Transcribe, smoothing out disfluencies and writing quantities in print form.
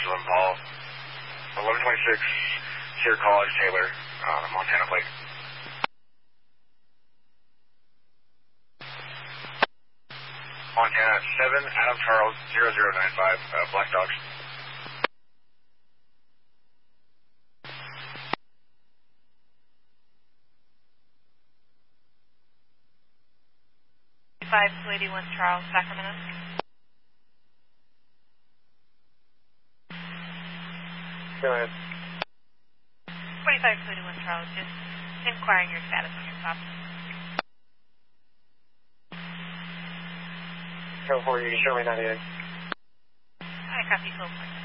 Angela and Paul. 1126 Sierra College, Taylor, Montana plate. Montana 7, Adam Charles, 0095, Black Dogs. Five 281 Charles, Sacramento. Go ahead. 45 281 Charles, just inquiring your status on your stop. Go for you, show me 98. I copy, 12.9.